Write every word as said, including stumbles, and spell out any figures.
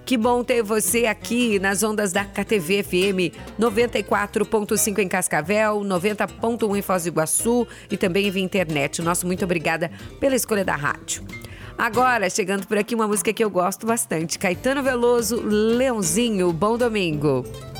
Que bom ter você aqui nas ondas da K T V F M noventa e quatro ponto cinco em Cascavel, noventa ponto um em Foz do Iguaçu e também via internet. Nosso muito obrigada pela escolha da rádio. Agora, chegando por aqui, uma música que eu gosto bastante. Caetano Veloso, Leãozinho, bom domingo.